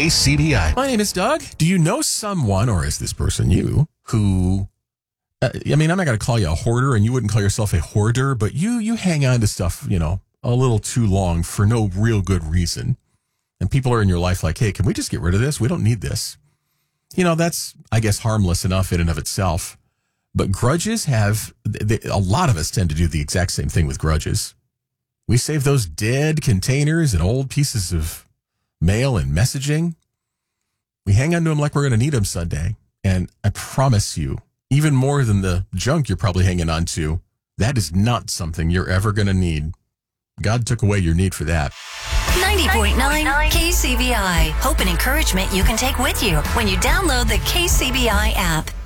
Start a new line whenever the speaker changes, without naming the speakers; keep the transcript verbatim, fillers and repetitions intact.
K C B I.
My name is Doug. Do you know someone, or is this person you, who, uh, I mean, I'm not going to call you a hoarder, and you wouldn't call yourself a hoarder, but you you hang on to stuff, you know, a little too long for no real good reason. And people are in your life like, hey, can we just get rid of this? We don't need this. You know, that's, I guess, harmless enough in and of itself. But grudges have, they, a lot of us tend to do the exact same thing with grudges. We save those dead containers and old pieces of mail and messaging. We hang on to them like we're going to need them someday. And I promise you, even more than the junk you're probably hanging on to, that is not something you're ever going to need. God took away your need for that.
ninety point nine K C B I. Hope and encouragement you can take with you when you download the K C B I app.